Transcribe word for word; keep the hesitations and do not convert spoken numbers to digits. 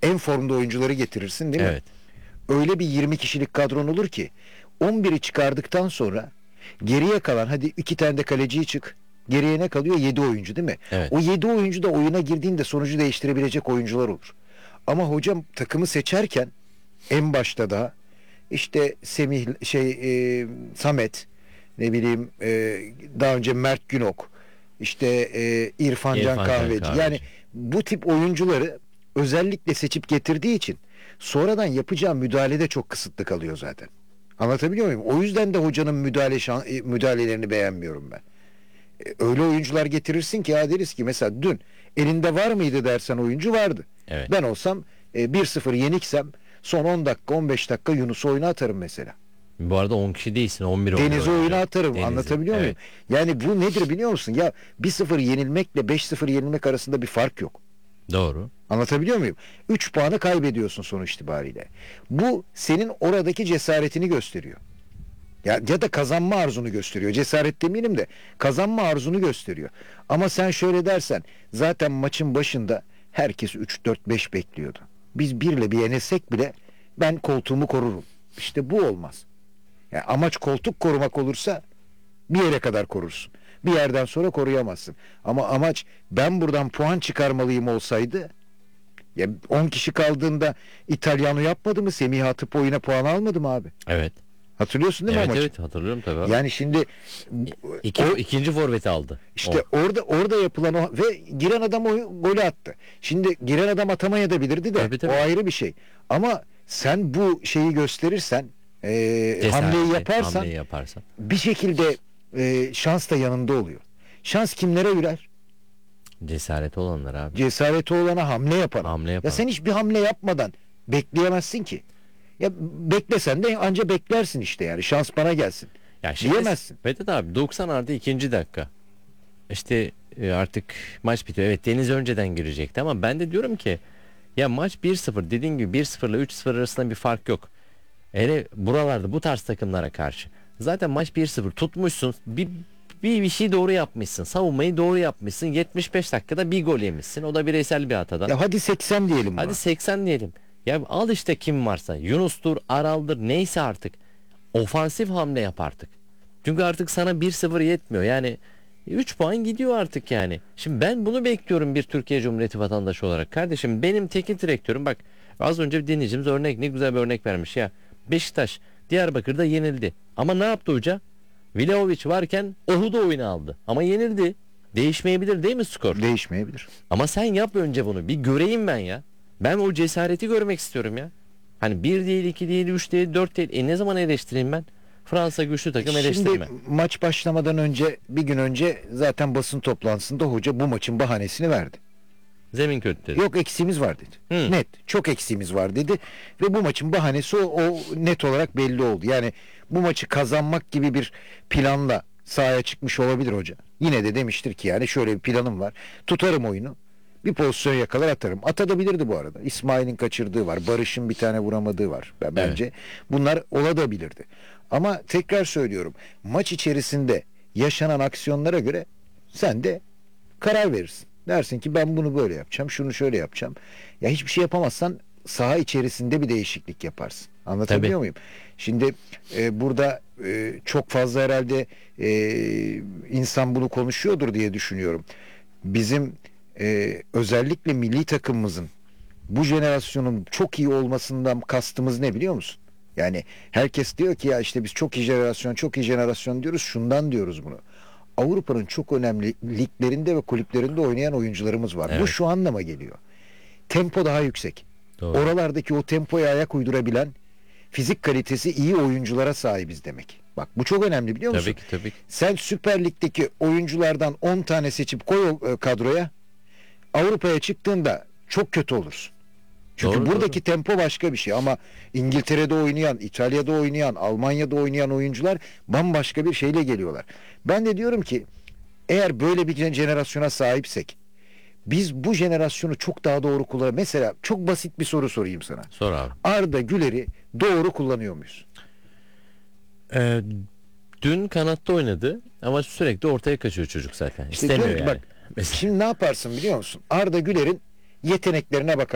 en formda oyuncuları getirirsin değil mi? Evet. Öyle bir yirmi kişilik kadron olur ki on biri çıkardıktan sonra geriye kalan, hadi iki tane de kaleciyi çık. Geriye ne kalıyor? yedi oyuncu değil mi? Evet. O yedi oyuncu da oyuna girdiğinde sonucu değiştirebilecek oyuncular olur. Ama hocam takımı seçerken en başta da işte Semih şey e, Samet, ne bileyim e, daha önce Mert Günok, işte e, İrfan Can İrfan Can Kahveci. Kahveci. Yani bu tip oyuncuları özellikle seçip getirdiği için sonradan yapacağı müdahale de çok kısıtlı kalıyor zaten. Anlatabiliyor muyum? O yüzden de hocanın müdahale şan, e, müdahalelerini beğenmiyorum ben. E, öyle oyuncular getirirsin ki ya, deriz ki mesela dün elinde var mıydı dersen oyuncu vardı. Evet. Ben olsam e, bir sıfır yeniksem son on dakika on beş dakika Yunus'u oyuna atarım mesela. Bu arada on kişi değilsin, on bir Deniz'i oynuyor. oyuna atarım. Deniz'i, Anlatabiliyor evet. muyum? Yani bu nedir biliyor musun? Ya bir sıfır yenilmekle beş sıfır yenilmek arasında bir fark yok. Doğru. Anlatabiliyor muyum? üç puanı kaybediyorsun sonuç itibariyle. Bu senin oradaki cesaretini gösteriyor. Ya, ya da kazanma arzunu gösteriyor. Cesaret demeyelim de kazanma arzunu gösteriyor. Ama sen şöyle dersen, zaten maçın başında herkes üç dört beş bekliyordu. Biz birle bir yenilsek bile ben koltuğumu korurum. İşte bu olmaz. Yani amaç koltuk korumak olursa bir yere kadar korursun. Bir yerden sonra koruyamazsın. Ama amaç ben buradan puan çıkarmalıyım olsaydı, ya on kişi kaldığında İtalyano yapmadı mı? Semih atıp oyuna puan almadı mı abi? Evet. Hatırlıyorsun değil mi Evet o maçı? evet hatırlıyorum tabii abi. Yani şimdi İki, o, ikinci forveti aldı. işte O. orada orada yapılan o ve giren adam o golü attı. Şimdi giren adam atamayabilirdi de Tabii, tabii. o ayrı bir şey. Ama sen bu şeyi gösterirsen, e, Cesareti, hamleyi yaparsan, hamleyi yaparsan. bir şekilde e, şans da yanında oluyor. Şans kimlere ürer? Cesareti olanlar abi. Cesareti olana, hamle yapan. Hamle yapan. Ya sen hiçbir hamle yapmadan bekleyemezsin ki. Ya beklesen de anca beklersin işte yani. Şans bana gelsin. Ya şimdi Diyemezsin. Vedat abi doksan artı ikinci dakika. İşte e, artık maç bitiyor. Evet Deniz önceden girecekti ama ben de diyorum ki ya maç bir sıfır, dediğin gibi bir sıfır ile üç sıfır arasında bir fark yok. Hele buralarda bu tarz takımlara karşı. Zaten maç bir sıfır tutmuşsun. Bir, bir bir şey doğru yapmışsın. Savunmayı doğru yapmışsın. yetmiş beş dakikada bir gol yemişsin. O da bireysel bir hatadan. Ya hadi seksen diyelim buna. Hadi seksen diyelim. Ya al işte kim varsa. Yunus'tur, Aral'dır, neyse artık. Ofansif hamle yap artık. Çünkü artık sana bir sıfır yetmiyor. Yani üç puan gidiyor artık yani. Şimdi ben bunu bekliyorum bir Türkiye Cumhuriyeti vatandaşı olarak. Kardeşim benim teknik direktörüm, bak az önce bir dinleyicimiz örnek, ne güzel bir örnek vermiş ya. Beşiktaş Diyarbakır'da yenildi. Ama ne yaptı hoca? Vlahovic varken Ohud'u oyuna aldı. Ama yenildi. Değişmeyebilir değil mi skor? Değişmeyebilir. Ama sen yap önce bunu. Bir göreyim ben ya. Ben o cesareti görmek istiyorum ya. Hani bir değil, iki değil, üç değil, dört değil. E ne zaman eleştireyim ben? Fransa güçlü takım, eleştirme. Şimdi maç başlamadan önce, bir gün önce zaten basın toplantısında hoca bu maçın bahanesini verdi. Zemin kötü dedi. Yok, eksiğimiz var dedi. Hı. Net. Çok eksiğimiz var dedi. Ve bu maçın bahanesi o, o net olarak belli oldu. Yani bu maçı kazanmak gibi bir planla sahaya çıkmış olabilir hoca. Yine de demiştir ki yani şöyle bir planım var. Tutarım oyunu. Bir pozisyon yakalar atarım. Atabilirdi bu arada. İsmail'in kaçırdığı var. Barış'ın bir tane vuramadığı var. Ben bence Evet. bunlar olabilirdi. Ama tekrar söylüyorum. Maç içerisinde yaşanan aksiyonlara göre sen de karar verirsin. Dersin ki ben bunu böyle yapacağım, şunu şöyle yapacağım. Ya hiçbir şey yapamazsan saha içerisinde bir değişiklik yaparsın. Anlatabiliyor Tabii. muyum? Şimdi e, burada e, çok fazla herhalde e, insan bunu konuşuyordur diye düşünüyorum. Bizim e, özellikle milli takımımızın bu jenerasyonun çok iyi olmasından kastımız ne biliyor musun? Yani herkes diyor ki ya işte biz çok iyi jenerasyon, çok iyi jenerasyon diyoruz. Şundan diyoruz bunu. Avrupa'nın çok önemli liglerinde ve kulüplerinde oynayan oyuncularımız var. Evet. Bu şu anlama geliyor. Tempo daha yüksek. Doğru. Oralardaki o tempoya ayak uydurabilen, fizik kalitesi iyi oyunculara sahibiz demek. Bak bu çok önemli, biliyor musun? Tabii ki tabii ki. Sen Süper Lig'deki oyunculardan on tane seçip koy o e, kadroya. Avrupa'ya çıktığında çok kötü olursun. Çünkü Doğru, buradaki doğru. tempo başka bir şey ama İngiltere'de oynayan, İtalya'da oynayan, Almanya'da oynayan oyuncular bambaşka bir şeyle geliyorlar. Ben de diyorum ki eğer böyle bir jenerasyona sahipsek, biz bu jenerasyonu çok daha doğru kullan. Mesela çok basit bir soru sorayım sana. Sor abi. Arda Güler'i doğru kullanıyor muyuz? Ee, dün kanatta oynadı ama sürekli ortaya kaçıyor çocuk zaten. İşte İstemiyor diyorum ki yani. bak, Mesela. şimdi ne yaparsın biliyor musun? Arda Güler'in yeteneklerine bakar.